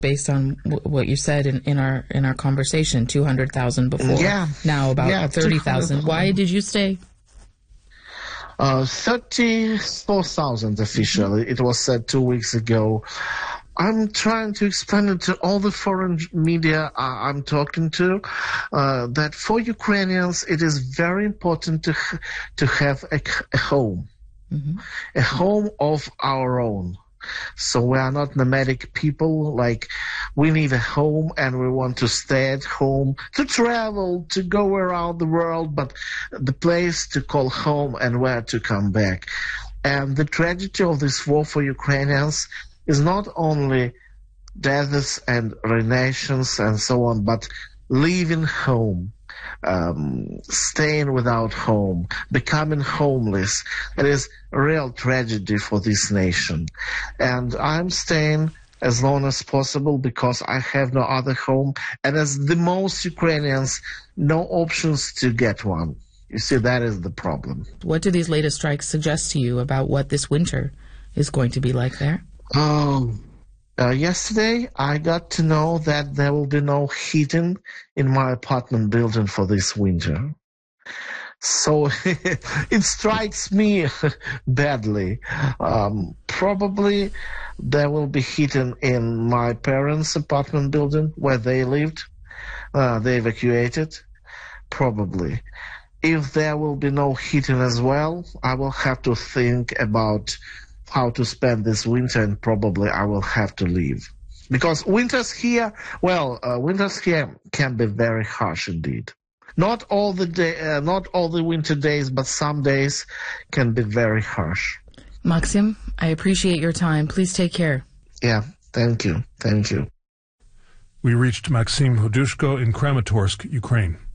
based on what you said in our conversation, 200,000 before. Yeah. Now about 30,000. Why did you stay? 34,000 officially. It was said 2 weeks ago. I'm trying to explain it to all the foreign media I'm talking to, that for Ukrainians it is very important to have a home, a home of our own. So we are not nomadic people, like we need a home and we want to stay at home, to travel, to go around the world, but the place to call home and where to come back. And the tragedy of this war for Ukrainians is not only deaths and renations and so on, but leaving home, staying without home, becoming homeless. It is a real tragedy for this nation. And I'm staying as long as possible because I have no other home, and as the most Ukrainians, no options to get one. You see, that is the problem. What do these latest strikes suggest to you about what this winter is going to be like there? Yesterday, I got to know that there will be no heating in my apartment building for this winter. So it strikes me badly. Probably there will be heating in my parents' apartment building where they lived. They evacuated. Probably. If there will be no heating as well, I will have to think about how to spend this winter, and probably I will have to leave. Because winters here can be very harsh indeed. Not all the winter days, but some days can be very harsh. Maxim, I appreciate your time. Please take care. Yeah, thank you. Thank you. We reached Maxim Hodushko in Kramatorsk, Ukraine.